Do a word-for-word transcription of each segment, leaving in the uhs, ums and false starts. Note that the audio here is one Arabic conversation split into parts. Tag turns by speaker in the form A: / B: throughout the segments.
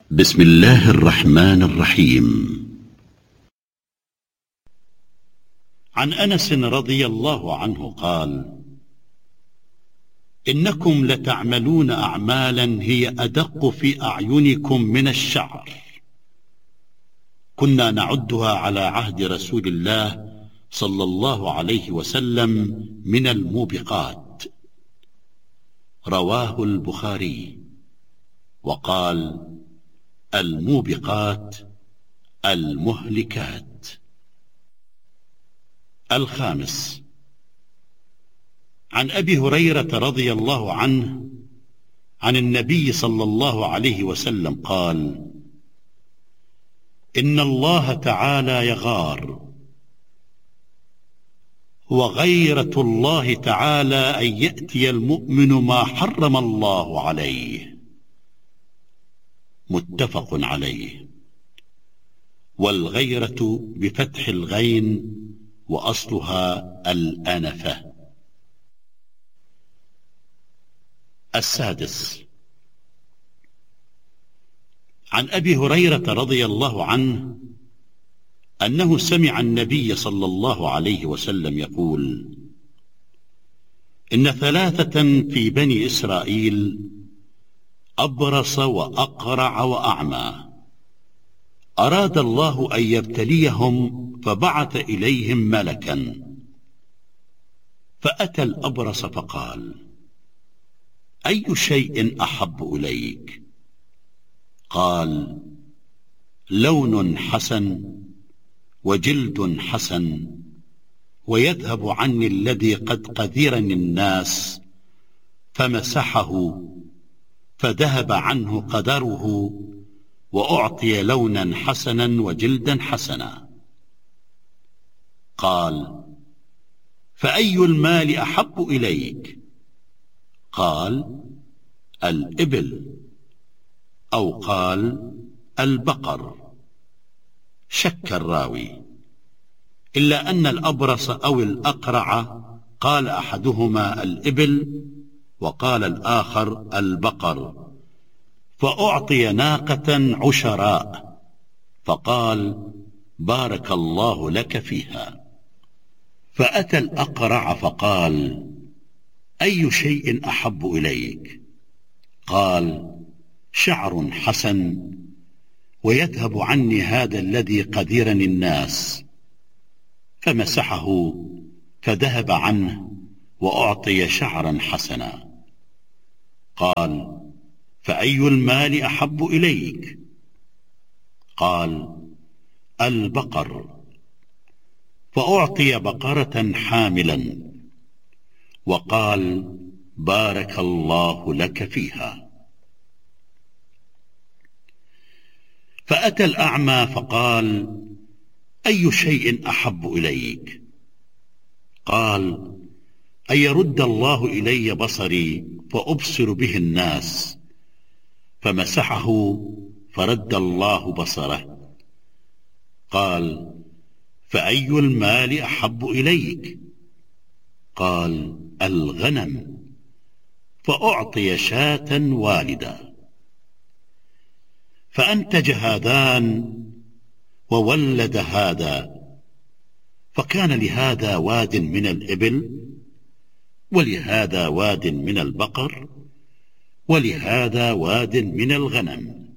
A: بسم الله الرحمن الرحيم. عن أنس رضي الله عنه قال: إنكم لتعملون أعمالا هي أدق في أعينكم من الشعر، كنا نعدها على عهد رسول الله صلى الله عليه وسلم من الموبقات. رواه البخاري. وقال: الموبقات المهلكات. الخامس: عن أبي هريرة رضي الله عنه عن النبي صلى الله عليه وسلم قال: إن الله تعالى يغار، وغيرة الله تعالى أن يأتي المؤمن ما حرم الله عليه. متفق عليه. والغيرة بفتح الغين وأصلها الأنفة. السادس: عن أبي هريرة رضي الله عنه أنه سمع النبي صلى الله عليه وسلم يقول: إن ثلاثة في بني إسرائيل أبرص وأقرع وأعمى، أراد الله أن يبتليهم فبعث إليهم ملكا، فأتى الأبرص فقال: أي شيء أحب إليك؟ قال: لون حسن وجلد حسن، ويذهب عني الذي قد قذرني الناس. فمسحه فذهب عنه قدره، وأعطي لونا حسنا وجلدا حسنا. قال: فأي المال أحب إليك؟ قال: الإبل، أو قال: البقر. شك الراوي، إلا أن الأبرص أو الأقرع قال أحدهما الإبل وقال الآخر البقر، فأعطي ناقة عشراء، فقال: بارك الله لك فيها. فأتى الأقرع فقال: أي شيء أحب إليك؟ قال: شعر حسن، ويذهب عني هذا الذي قذرني الناس. فمسحه فذهب عنه، وأعطي شعرا حسنا. قال: فأي المال أحب إليك؟ قال: البقر. فأعطي بقرة حاملا، وقال: بارك الله لك فيها. فأتى الأعمى فقال: أي شيء أحب إليك؟ قال: أن يرد الله إلي بصري فأبصر به الناس. فمسحه فرد الله بصره. قال: فأي المال أحب إليك؟ قال: الغنم. فأعطي شاة والدة. فأنتج هذان وولد هذا، فكان لهذا واد من الإبل، ولهذا واد من البقر، ولهذا واد من الغنم.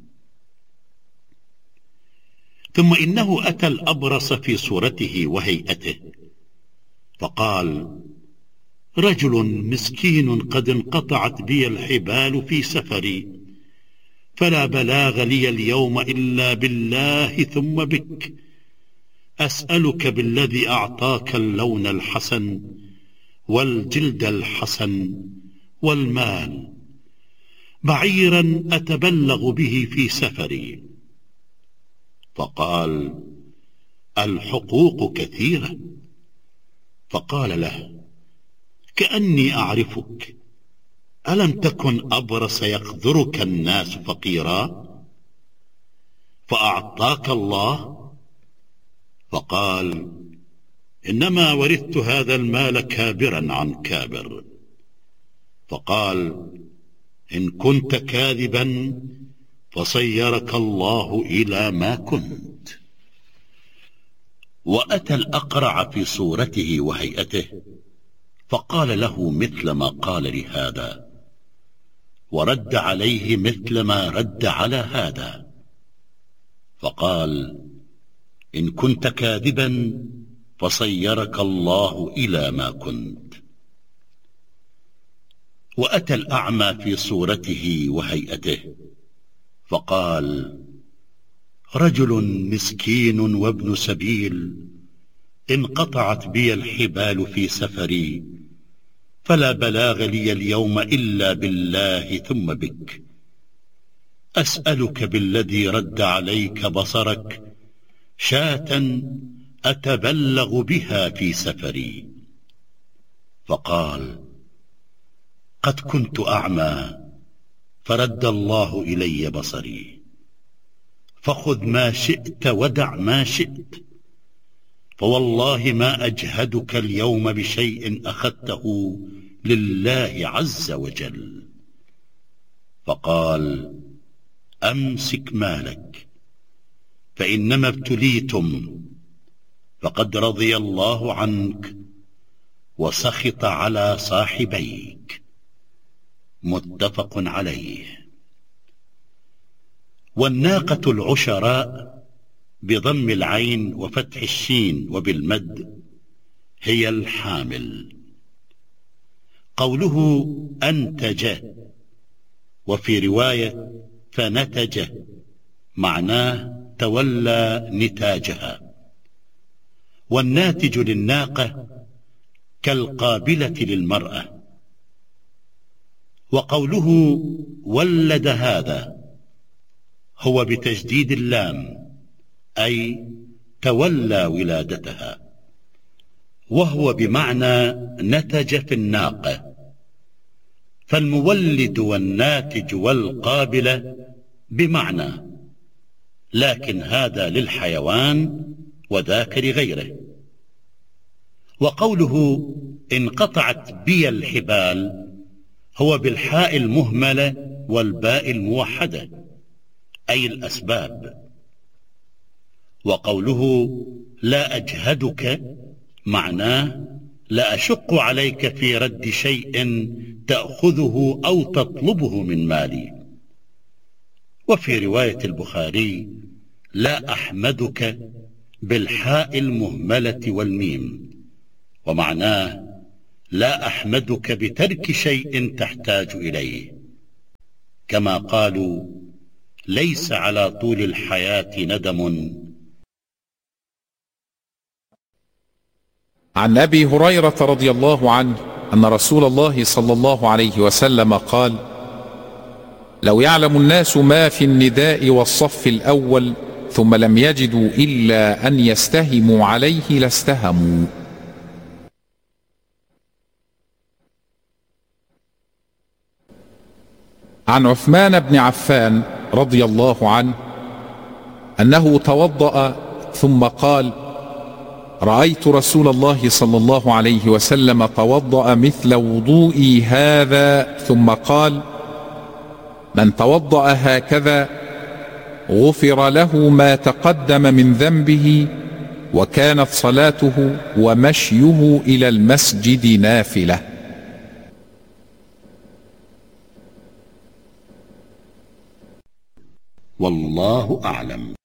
A: ثم إنه أتى الأبرص في صورته وهيئته، فقال: رجل مسكين قد انقطعت بي الحبال في سفري، فلا بلاغ لي اليوم إلا بالله ثم بك، أسألك بالذي أعطاك اللون الحسن والجلد الحسن والمال، بعيرا أتبلغ به في سفري. فقال: الحقوق كثيرة. فقال له: كأني أعرفك، ألم تكن أبرص يقذرك الناس فقيرا فأعطاك الله؟ فقال: إنما ورثت هذا المال كابرا عن كابر. فقال: إن كنت كاذبا فصيرك الله إلى ما كنت. وأتى الأقرع في صورته وهيئته فقال له مثل ما قال لهذا، ورد عليه مثل ما رد على هذا، فقال: إن كنت كاذبا فصيرك الله إلى ما كنت. وأتى الأعمى في صورته وهيئته فقال: رجل مسكين وابن سبيل، انقطعت بي الحبال في سفري، فلا بلاغ لي اليوم إلا بالله ثم بك، أسألك بالذي رد عليك بصرك شاة أتبلغ بها في سفري. فقال: قد كنت أعمى فرد الله إلي بصري، فخذ ما شئت ودع ما شئت، فوالله ما أجهدك اليوم بشيء أخذته لله عز وجل. فقال: أمسك مالك، فإنما ابتليتم، فقد رضي الله عنك وسخط على صاحبيك. متفق عليه. والناقة العشراء بضم العين وفتح الشين وبالمد هي الحامل. قوله أنتج وفي رواية فنتج معناه تولى نتاجها. والناتج للناقة كالقابلة للمرأة. وقوله ولد هذا هو بتجديد اللام، أي تولى ولادتها، وهو بمعنى نتج في الناقة. فالمولد والناتج والقابلة بمعنى، لكن هذا للحيوان وذاك لغيره. وقوله انقطعت بي الحبال هو بالحاء المهملة والباء الموحدة، أي الأسباب. وقوله لا أجهدك معناه لا أشق عليك في رد شيء تأخذه أو تطلبه من مالي. وفي رواية البخاري لا أحمدك بالحاء المهملة والميم، ومعناه لا أحمدك بترك شيء تحتاج إليه، كما قالوا ليس على طول الحياة ندم.
B: عن أبي هريرة رضي الله عنه أن رسول الله صلى الله عليه وسلم قال: لو يعلم الناس ما في النداء والصف الأول ثم لم يجدوا إلا أن يستهموا عليه لاستهموا. عن عثمان بن عفان رضي الله عنه أنه توضأ ثم قال: رأيت رسول الله صلى الله عليه وسلم توضأ مثل وضوئي هذا، ثم قال: من توضأ هكذا غفر له ما تقدم من ذنبه، وكانت صلاته ومشيه إلى المسجد نافلة.
A: والله أعلم.